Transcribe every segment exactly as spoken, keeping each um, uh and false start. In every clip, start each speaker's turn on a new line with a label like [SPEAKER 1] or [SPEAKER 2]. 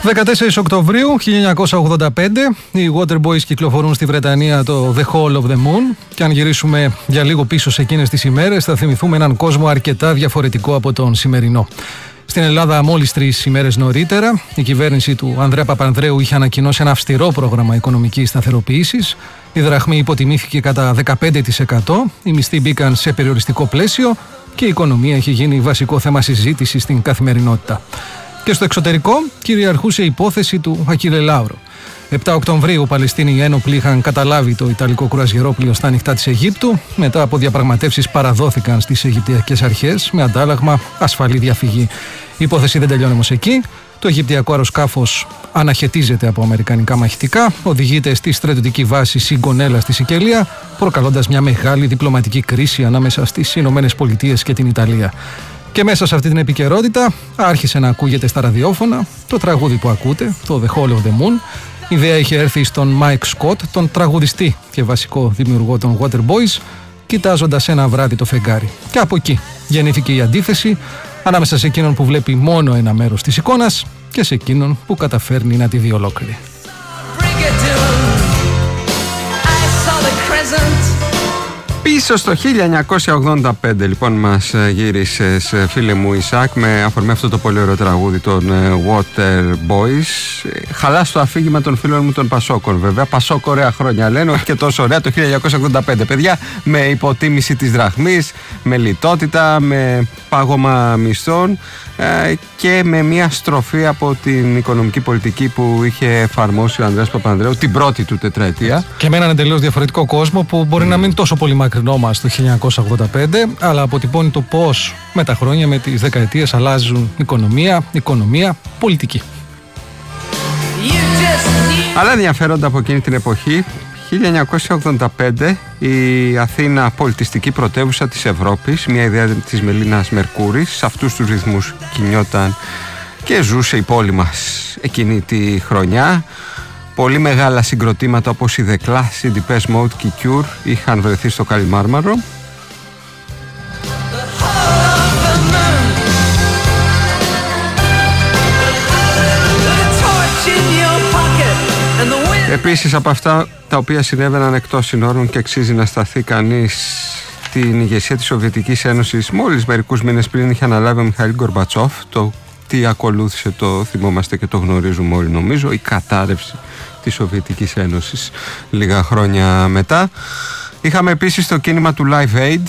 [SPEAKER 1] δεκατέσσερις Οκτωβρίου χίλια εννιακόσια ογδόντα πέντε οι Waterboys κυκλοφορούν στη Βρετανία το The Hall of the Moon, και αν γυρίσουμε για λίγο πίσω σε εκείνες τις ημέρες θα θυμηθούμε έναν κόσμο αρκετά διαφορετικό από τον σημερινό. Στην Ελλάδα, μόλις τρεις ημέρες νωρίτερα, η κυβέρνηση του Ανδρέα Παπανδρέου είχε ανακοινώσει ένα αυστηρό πρόγραμμα οικονομικής σταθεροποίησης. Η δραχμή υποτιμήθηκε κατά δεκαπέντε τοις εκατό, οι μισθοί μπήκαν σε περιοριστικό πλαίσιο και η οικονομία έχει γίνει βασικό θέμα συζήτησης στην καθημερινότητα. Και στο εξωτερικό κυριαρχούσε η υπόθεση του Ακίλε Λάουρο. επτά Οκτωβρίου, οι Παλαιστίνοι ένοπλοι είχαν καταλάβει το ιταλικό κουρασγερόπλοιο στα ανοιχτά της Αιγύπτου. Μετά από διαπραγματεύσεις παραδόθηκαν στις Αιγυπτιακές αρχές με αντάλλαγμα ασφαλή διαφυγή. Η υπόθεση δεν τελειώνει όμως εκεί. Το Αιγυπτιακό αεροσκάφος αναχαιτίζεται από αμερικανικά μαχητικά, οδηγείται στη στρατιωτική βάση Σιγκονέλα στη Σικελία, προκαλώντας μια μεγάλη διπλωματική κρίση ανάμεσα στις Ηνωμένες Πολιτείες και την Ιταλία. Και μέσα σε αυτή την επικαιρότητα άρχισε να ακούγεται στα ραδιόφωνα το τραγούδι που ακούτε, το The Hall of the Moon. Η ιδέα είχε έρθει στον Mike Scott, τον τραγουδιστή και βασικό δημιουργό των Waterboys, κοιτάζοντας ένα βράδυ το φεγγάρι. Και από εκεί γεννήθηκε η αντίθεση ανάμεσα σε εκείνον που βλέπει μόνο ένα μέρος της εικόνας και σε εκείνον που καταφέρνει να τη δει ολόκληρη.
[SPEAKER 2] Πίσω στο χίλια εννιακόσια ογδόντα πέντε λοιπόν μας γύρισες, φίλε μου Ισάκ, με αφορμή αυτό το πολύ ωραίο τραγούδι των Waterboys. Χαλάς το αφήγημα των φίλων μου των Πασόκων, βέβαια. Πασόκ ωραία χρόνια λένε, όχι και τόσο ωραία το χίλια εννιακόσια ογδόντα πέντε. Παιδιά, με υποτίμηση της δραχμής, με λιτότητα, με πάγωμα μισθών και με μια στροφή από την οικονομική πολιτική που είχε εφαρμόσει ο Ανδρέας Παπανδρέου την πρώτη του τετραετία.
[SPEAKER 1] Και με έναν εντελώς διαφορετικό κόσμο που μπορεί mm. να μην είναι τόσο πολύ μακρινό μας το χίλια εννιακόσια ογδόντα πέντε, αλλά αποτυπώνει το πώς με τα χρόνια, με τις δεκαετίες αλλάζουν οικονομία, οικονομία, πολιτική.
[SPEAKER 2] Αλλά ενδιαφέροντα από εκείνη την εποχή, χίλια εννιακόσια ογδόντα πέντε, η Αθήνα πολιτιστική πρωτεύουσα της Ευρώπης, μια ιδέα της Μελίνας Μερκούρης, σε αυτούς τους ρυθμούς κινιόταν και ζούσε η πόλη μας εκείνη τη χρονιά. Πολύ μεγάλα συγκροτήματα όπως η The Clash, η Depeche Mode και η Cure είχαν βρεθεί στο Καλιμάρμαρο. Επίσης, από αυτά τα οποία συνέβαιναν εκτός συνόρων και αξίζει να σταθεί κανείς, την ηγεσία της Σοβιετικής Ένωσης μόλις μερικούς μήνες πριν είχε αναλάβει ο Μιχαήλ Γκορμπατσόφ. Το τι ακολούθησε το θυμόμαστε και το γνωρίζουμε όλοι, νομίζω, η κατάρρευση της Σοβιετικής Ένωσης λίγα χρόνια μετά. Είχαμε επίσης το κίνημα του Live Aid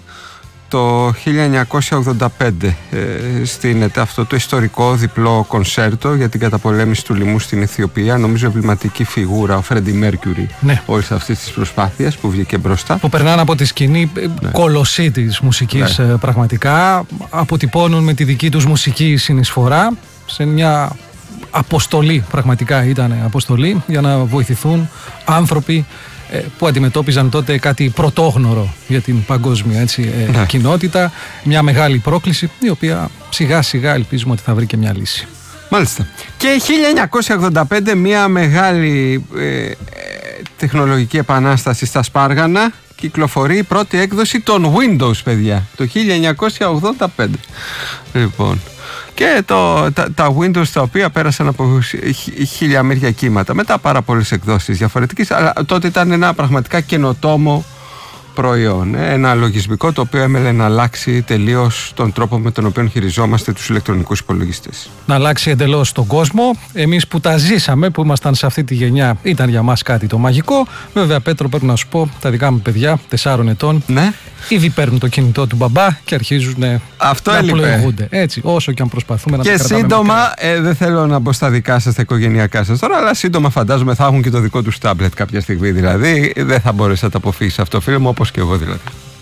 [SPEAKER 2] το χίλια εννιακόσια ογδόντα πέντε, ε, στείνεται αυτό το ιστορικό διπλό κονσέρτο για την καταπολέμηση του λοιμού στην Αιθιοπία. Νομίζω εμβληματική φιγούρα ο Φρέντι Μέρκιουρι, ναι, όλης αυτής της προσπάθειας που βγήκε μπροστά. Που
[SPEAKER 1] περνάνε από τη σκηνή, ναι, κολοσσή της μουσικής, ναι, πραγματικά. Αποτυπώνουν με τη δική τους μουσική συνεισφορά σε μια αποστολή, πραγματικά ήταν αποστολή, για να βοηθηθούν άνθρωποι που αντιμετώπιζαν τότε κάτι πρωτόγνωρο για την παγκόσμια, έτσι, ναι, κοινότητα. Μια μεγάλη πρόκληση, η οποία σιγά σιγά ελπίζουμε ότι θα βρει και μια λύση.
[SPEAKER 2] Μάλιστα. Και χίλια εννιακόσια ογδόντα πέντε, μια μεγάλη ε, τεχνολογική επανάσταση στα Σπάργανα. Κυκλοφορεί η πρώτη έκδοση των Windows, παιδιά, το χίλια εννιακόσια ογδόντα πέντε. Λοιπόν, και το, τα, τα Windows τα οποία πέρασαν από χιλιαμέρια κύματα, μετά πάρα πολλές εκδόσεις διαφορετικές, αλλά τότε ήταν ένα πραγματικά καινοτόμο προϊόν, ένα λογισμικό το οποίο έμελε να αλλάξει τελείως τον τρόπο με τον οποίο χειριζόμαστε τους ηλεκτρονικούς υπολογιστές.
[SPEAKER 1] Να αλλάξει εντελώς τον κόσμο. Εμείς που τα ζήσαμε, που ήμασταν σε αυτή τη γενιά, ήταν για μας κάτι το μαγικό. Βέβαια, Πέτρο, πρέπει να σου πω, τα δικά μου παιδιά, τεσσάρων ετών, ναι, ήδη παίρνουν το κινητό του μπαμπά και αρχίζουν
[SPEAKER 2] αυτό
[SPEAKER 1] να
[SPEAKER 2] έλειπε.
[SPEAKER 1] πλοηγούνται. Έτσι, όσο και αν προσπαθούμε να
[SPEAKER 2] και
[SPEAKER 1] τα κρατάμε. Και
[SPEAKER 2] σύντομα, ε, δεν θέλω να μπω στα δικά σας, τα οικογενειακά σας τώρα, αλλά σύντομα φαντάζομαι θα έχουν και το δικό τους τάμπλετ κάποια στιγμή. Δηλαδή, δεν θα μπορέσει να τα αποφύγει αυτό, φίλε μου, όπως και εγώ δηλαδή.